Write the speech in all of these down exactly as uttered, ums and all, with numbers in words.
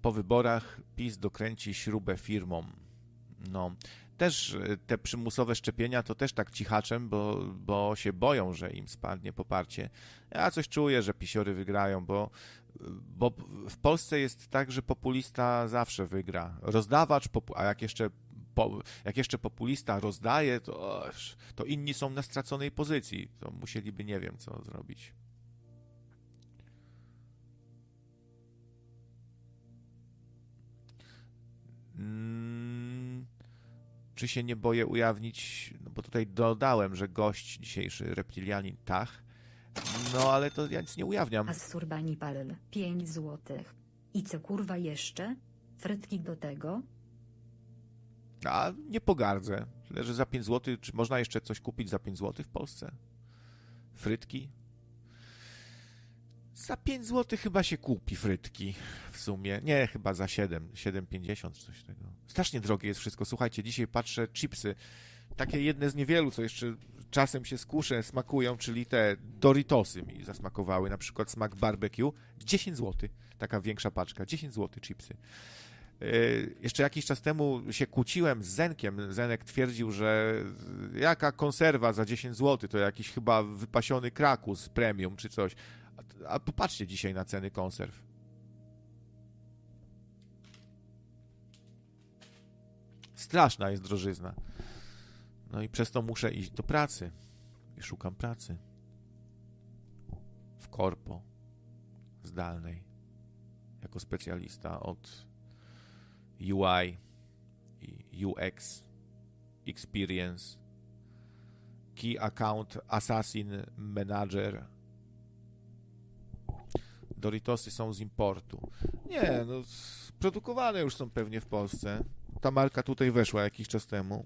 po wyborach PiS dokręci śrubę firmom. No, też te przymusowe szczepienia to też tak cichaczem, bo, bo się boją, że im spadnie poparcie. Ja coś czuję, że pisiory wygrają, bo, bo w Polsce jest tak, że populista zawsze wygra. Rozdawacz, a jak jeszcze, po, jak jeszcze populista rozdaje, to, to inni są na straconej pozycji. To musieliby nie wiem co zrobić. Hmm. Czy się nie boję ujawnić, no bo tutaj dodałem, że gość dzisiejszy reptilianin Tach, no ale to ja nic nie ujawniam. Assurbani Palel, pięć złotych. I co kurwa jeszcze? Frytki do tego? A nie pogardzę. Tyle, że za pięć złotych, czy można jeszcze coś kupić za pięć złotych w Polsce? Frytki? Za pięć złotych chyba się kupi frytki w sumie. Nie, chyba za siedem, siedem pięćdziesiąt, coś tego. Strasznie drogie jest wszystko. Słuchajcie, dzisiaj patrzę, chipsy, takie jedne z niewielu, co jeszcze czasem się skuszę, smakują, czyli te Doritosy mi zasmakowały, na przykład smak barbecue, dziesięć złotych, taka większa paczka, dziesięć złotych chipsy. Yy, jeszcze jakiś czas temu się kłóciłem z Zenkiem. Zenek twierdził, że jaka konserwa za dziesięć złotych, to jakiś chyba wypasiony Krakus premium czy coś. A, a popatrzcie dzisiaj na ceny konserw. Straszna jest drożyzna. No i przez to muszę iść do pracy. I szukam pracy. W korpo. Zdalnej. Jako specjalista od U I i U X Experience, Key Account Assassin Manager. Doritosy są z importu. Nie, no produkowane już są pewnie w Polsce. Ta marka tutaj weszła jakiś czas temu.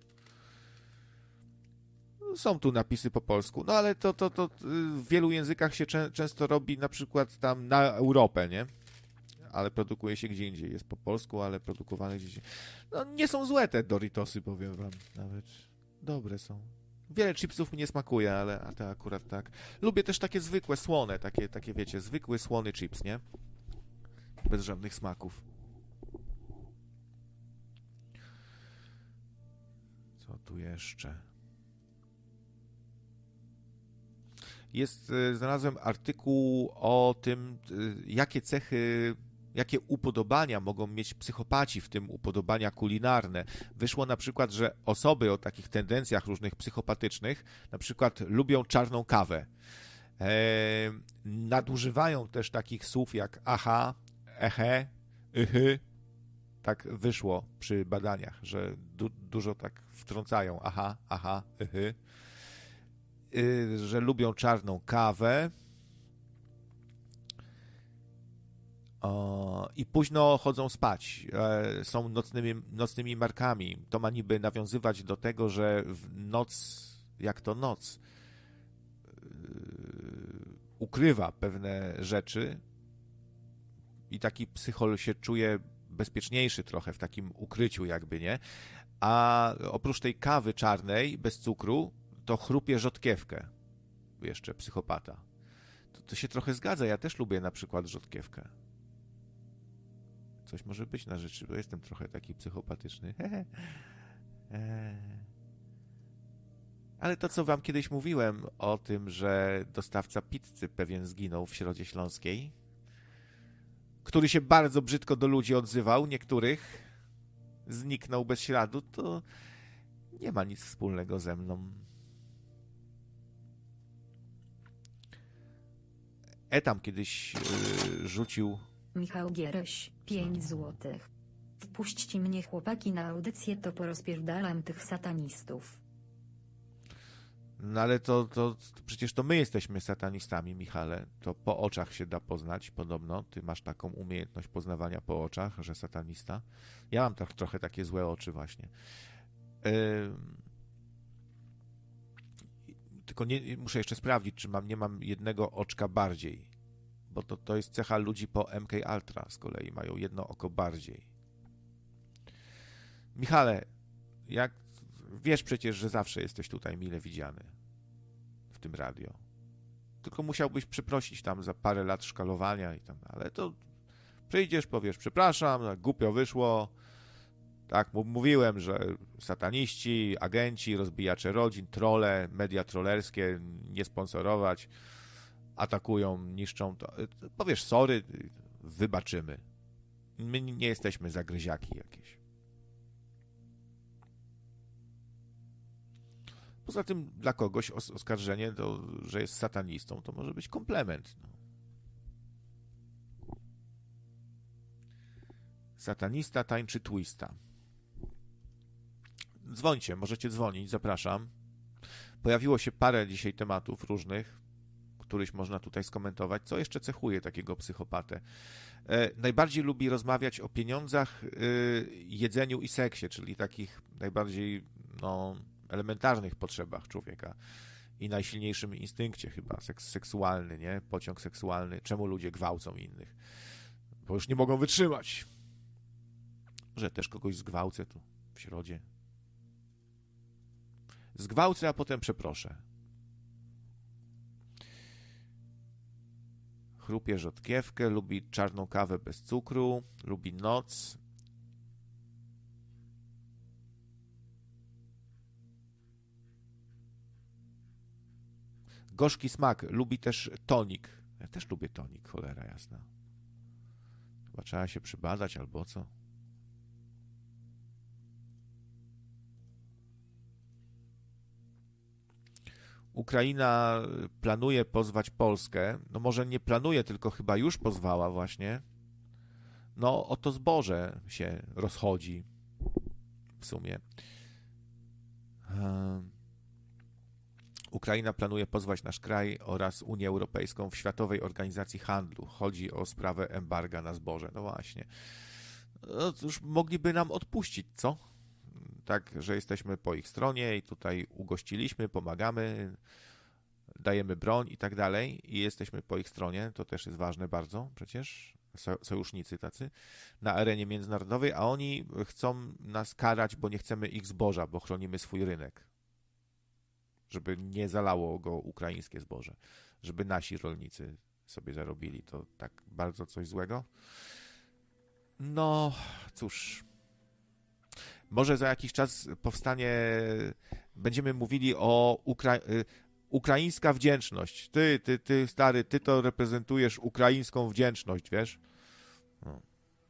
Są tu napisy po polsku, no ale to, to, to w wielu językach się czę- często robi na przykład tam na Europę, nie? Ale produkuje się gdzie indziej. Jest po polsku, ale produkowane gdzieś indziej. No nie są złe te Doritosy, powiem wam. Nawet dobre są. Wiele chipsów mi nie smakuje, ale a te akurat tak. Lubię też takie zwykłe, słone, takie, takie wiecie, zwykły, słony chips, nie? Bez żadnych smaków. Co tu jeszcze? Jest, znalazłem artykuł o tym, jakie cechy, jakie upodobania mogą mieć psychopaci, w tym upodobania kulinarne. Wyszło na przykład, że osoby o takich tendencjach różnych psychopatycznych na przykład lubią czarną kawę. E, nadużywają też takich słów jak aha, ehe, yhy. Tak wyszło przy badaniach, że du- dużo tak wtrącają aha, aha, yhy. Y, że lubią czarną kawę. O, i późno chodzą spać. E, są nocnymi, nocnymi markami. To ma niby nawiązywać do tego, że w noc, jak to noc, yy, ukrywa pewne rzeczy i taki psychol się czuje bezpieczniejszy trochę w takim ukryciu jakby, nie? A oprócz tej kawy czarnej, bez cukru, to chrupie rzodkiewkę. Jeszcze psychopata. To, to się trochę zgadza. Ja też lubię na przykład rzodkiewkę. Coś może być na rzeczy, bo jestem trochę taki psychopatyczny. Ale to, co wam kiedyś mówiłem o tym, że dostawca pizzy pewien zginął w Środzie Śląskiej, który się bardzo brzydko do ludzi odzywał, niektórych zniknął bez śladu, to nie ma nic wspólnego ze mną. Etam kiedyś yy, rzucił... Michał Giereś, pięć złotych. Wpuśćcie mnie chłopaki na audycję, to porozpierdalam tych satanistów. No ale to, to, to przecież to my jesteśmy satanistami, Michale. To po oczach się da poznać, podobno. Ty masz taką umiejętność poznawania po oczach, że satanista. Ja mam tak, trochę takie złe oczy właśnie. Yy... Tylko nie, muszę jeszcze sprawdzić, czy mam, nie mam jednego oczka bardziej. Bo to, to jest cecha ludzi po M K Ultra z kolei. Mają jedno oko bardziej. Michale, jak wiesz przecież, że zawsze jesteś tutaj mile widziany w tym radio. Tylko musiałbyś przeprosić tam za parę lat szkalowania i tam, ale to Przyjdziesz, powiesz, przepraszam, głupio wyszło. Tak, mówiłem, że sataniści, agenci, rozbijacze rodzin, trolle, media trollerskie, nie sponsorować, atakują, niszczą to. Powiesz sorry, wybaczymy. My nie jesteśmy zagryziaki jakieś. Poza tym dla kogoś os- oskarżenie, to, że jest satanistą, to może być komplement. No. Satanista tańczy twista. Dzwońcie, możecie dzwonić, zapraszam. Pojawiło się parę dzisiaj tematów różnych, któryś można tutaj skomentować. Co jeszcze cechuje takiego psychopatę? E, najbardziej lubi rozmawiać o pieniądzach, y, jedzeniu i seksie, czyli takich najbardziej no, elementarnych potrzebach człowieka i najsilniejszym instynkcie chyba, seks, seksualny, nie? Pociąg seksualny. Czemu ludzie gwałcą innych? Bo już nie mogą wytrzymać. Że też kogoś zgwałcę tu w środzie. Zgwałcę, a potem przeproszę. Chrupie rzodkiewkę, lubi czarną kawę bez cukru, lubi noc. Gorzki smak, lubi też tonik. Ja też lubię tonik, cholera jasna. Chyba trzeba się przybadać albo co. Ukraina planuje pozwać Polskę. No może nie planuje, tylko chyba już pozwała właśnie. No o to zboże się rozchodzi w sumie. Um, Ukraina planuje pozwać nasz kraj oraz Unię Europejską w Światowej Organizacji Handlu. Chodzi o sprawę embarga na zboże. No właśnie. No już mogliby nam odpuścić, co? Tak, że jesteśmy po ich stronie i tutaj ugościliśmy, pomagamy, dajemy broń i tak dalej i jesteśmy po ich stronie, to też jest ważne bardzo przecież, sojusznicy tacy, na arenie międzynarodowej, a oni chcą nas karać, bo nie chcemy ich zboża, bo chronimy swój rynek, żeby nie zalało go ukraińskie zboże, żeby nasi rolnicy sobie zarobili, to tak bardzo coś złego. No, cóż... Może za jakiś czas powstanie, będziemy mówili o Ukra... ukraińska wdzięczność. Ty, ty, ty, stary, ty to reprezentujesz ukraińską wdzięczność, wiesz? No.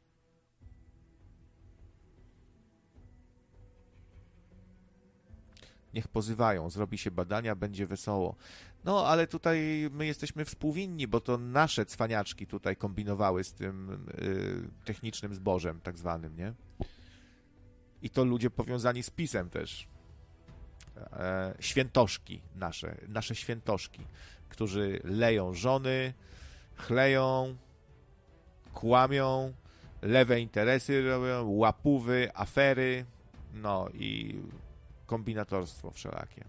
Niech pozywają, zrobi się badania, będzie wesoło. No, ale tutaj my jesteśmy współwinni, bo to nasze cwaniaczki tutaj kombinowały z tym y, technicznym zbożem tak zwanym, nie? I to ludzie powiązani z PiS-em też. E, świętoszki nasze, nasze świętoszki, którzy leją żony, chleją, kłamią, lewe interesy robią, łapówy, afery, no i kombinatorstwo wszelakie.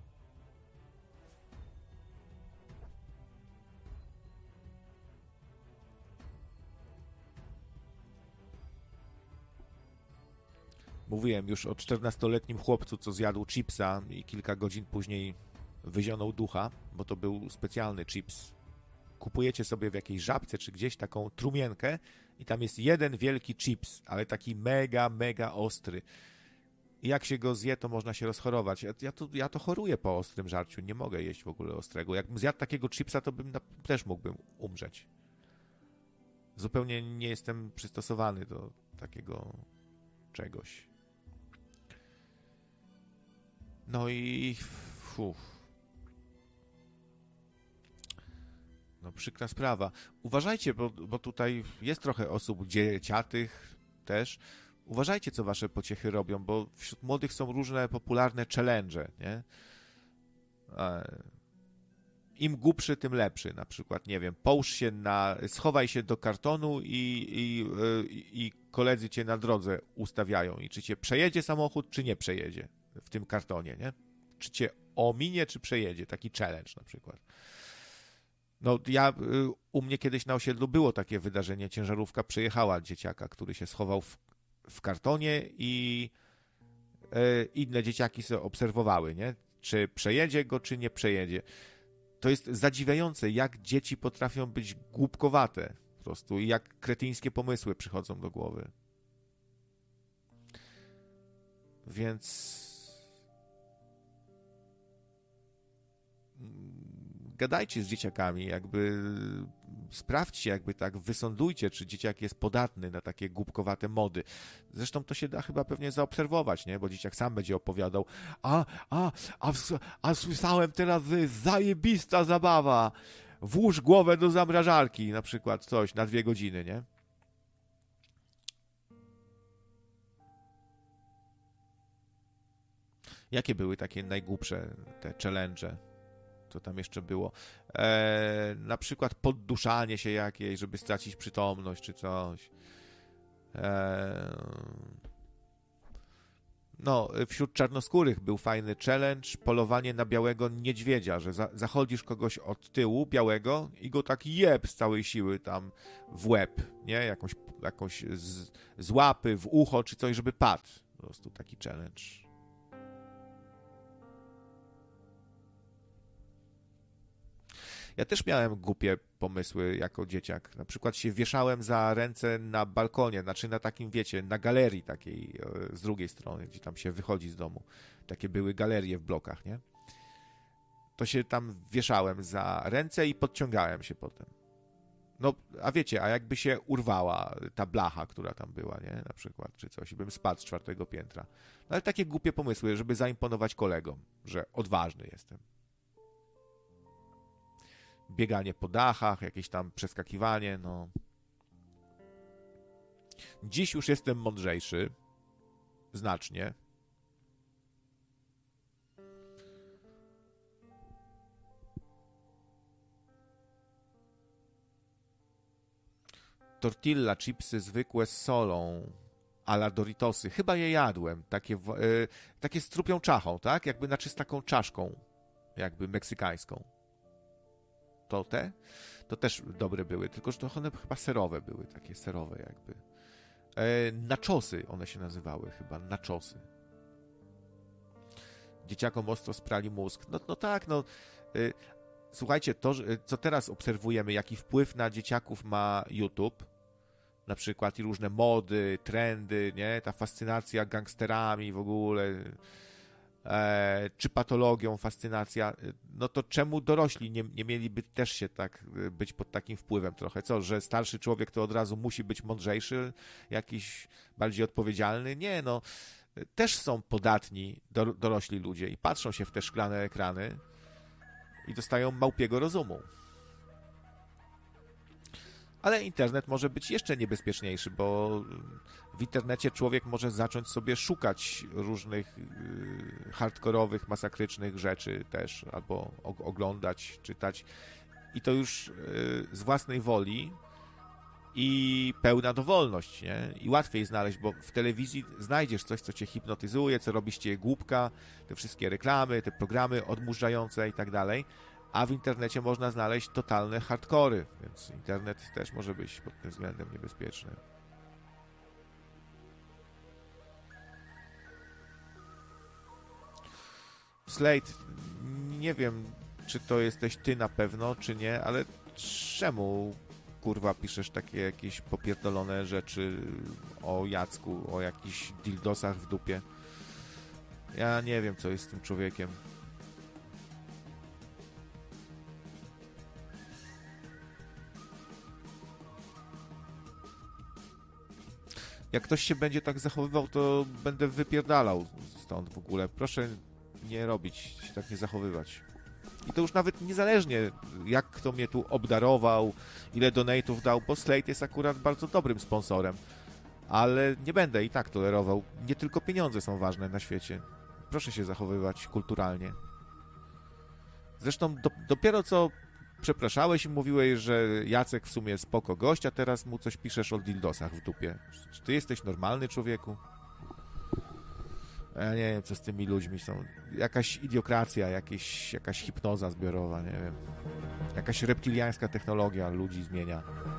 Mówiłem już o czternastoletnim chłopcu, co zjadł chipsa i kilka godzin później wyzionął ducha, bo to był specjalny chips. Kupujecie sobie w jakiejś żabce czy gdzieś taką trumienkę i tam jest jeden wielki chips, ale taki mega, mega ostry. I jak się go zje, to można się rozchorować. Ja, ja, to, ja to choruję po ostrym żarciu, nie mogę jeść w ogóle ostrego. Jakbym zjadł takiego chipsa, to bym na, też mógłbym umrzeć. Zupełnie nie jestem przystosowany do takiego czegoś. No i... Uf. No przykra sprawa. Uważajcie, bo, bo tutaj jest trochę osób dzieciatych też. Uważajcie, co wasze pociechy robią, bo wśród młodych są różne popularne challenge, nie? Im głupszy, tym lepszy. Na przykład, nie wiem, połóż się na... Schowaj się do kartonu i, i, i, i koledzy cię na drodze ustawiają. I czy cię przejedzie samochód, czy nie przejedzie w tym kartonie, nie? Czy cię ominie, czy przejedzie. Taki challenge na przykład. No ja, u mnie kiedyś na osiedlu było takie wydarzenie. Ciężarówka przejechała dzieciaka, który się schował w, w kartonie i e, inne dzieciaki sobie obserwowały, nie? Czy przejedzie go, czy nie przejedzie. To jest zadziwiające, jak dzieci potrafią być głupkowate. prostu i jak kretyńskie pomysły przychodzą do głowy. Więc gadajcie z dzieciakami, jakby sprawdźcie, jakby tak, wysądujcie, czy dzieciak jest podatny na takie głupkowate mody. Zresztą to się da chyba pewnie zaobserwować, nie? Bo dzieciak sam będzie opowiadał, a, a, a, a słyszałem teraz, że jest zajebista zabawa, włóż głowę do zamrażarki, na przykład coś, na dwie godziny, nie? Jakie były takie najgłupsze te challenge? Co tam jeszcze było? E, na przykład podduszanie się jakieś, żeby stracić przytomność, czy coś. E, no, wśród czarnoskórych był fajny challenge, polowanie na białego niedźwiedzia, że za, zachodzisz kogoś od tyłu, białego, i go tak jeb z całej siły tam w łeb, nie? Jakąś, jakąś z, z łapy, w ucho, czy coś, żeby padł. Po prostu taki challenge. Ja też miałem głupie pomysły jako dzieciak. Na przykład się wieszałem za ręce na balkonie, znaczy na takim, wiecie, na galerii takiej z drugiej strony, gdzie tam się wychodzi z domu. Takie były galerie w blokach, nie? To się tam wieszałem za ręce i podciągałem się potem. No, a wiecie, a jakby się urwała ta blacha, która tam była, nie? Na przykład, czy coś, i bym spadł z czwartego piętra. No, ale takie głupie pomysły, żeby zaimponować kolegom, że odważny jestem. Bieganie po dachach, jakieś tam przeskakiwanie, no. Dziś już jestem mądrzejszy. Znacznie. Tortilla, chipsy zwykłe z solą, a la Doritosy. Chyba je jadłem. Takie, yy, takie z trupią czachą, tak? Jakby znaczy z taką czaszką, jakby meksykańską. To te, to też dobre były, tylko że to one chyba serowe były, takie serowe jakby. E, naczosy one się nazywały chyba, naczosy. Dzieciakom ostro sprali mózg. No, no tak, no. E, słuchajcie, to, co teraz obserwujemy, jaki wpływ na dzieciaków ma YouTube, na przykład i różne mody, trendy, nie? Ta fascynacja gangsterami w ogóle, E, czy patologią, fascynacja, no to czemu dorośli nie, nie mieliby też się tak być pod takim wpływem trochę? Co, że starszy człowiek to od razu musi być mądrzejszy, jakiś bardziej odpowiedzialny? Nie, no, też są podatni do, dorośli ludzie i patrzą się w te szklane ekrany i dostają małpiego rozumu. Ale internet może być jeszcze niebezpieczniejszy, bo w internecie człowiek może zacząć sobie szukać różnych yy, hardkorowych, masakrycznych rzeczy też, albo o- oglądać, czytać. I to już yy, z własnej woli i pełna dowolność, nie? I łatwiej znaleźć, bo w telewizji znajdziesz coś, co cię hipnotyzuje, co robi z ciebie głupka, te wszystkie reklamy, te programy odmurzające i tak dalej. A w internecie można znaleźć totalne hardkory, więc internet też może być pod tym względem niebezpieczny. Slate, nie wiem, czy to jesteś ty na pewno, czy nie, ale czemu, kurwa, piszesz takie jakieś popierdolone rzeczy o Jacku, o jakichś dildosach w dupie? Ja nie wiem, co jest z tym człowiekiem. Jak ktoś się będzie tak zachowywał, to będę wypierdalał stąd w ogóle. Proszę nie robić, się tak nie zachowywać. I to już nawet niezależnie, jak kto mnie tu obdarował, ile donate'ów dał, bo Slate jest akurat bardzo dobrym sponsorem. Ale nie będę i tak tolerował. Nie tylko pieniądze są ważne na świecie. Proszę się zachowywać kulturalnie. Zresztą do, dopiero co przepraszałeś i mówiłeś, że Jacek w sumie spoko gość, a teraz mu coś piszesz o dildosach w dupie. Czy ty jesteś normalny, człowieku? Ja nie wiem, co z tymi ludźmi są. Jakaś idiokracja, jakieś, jakaś hipnoza zbiorowa, nie wiem. Jakaś reptiliańska technologia ludzi zmienia.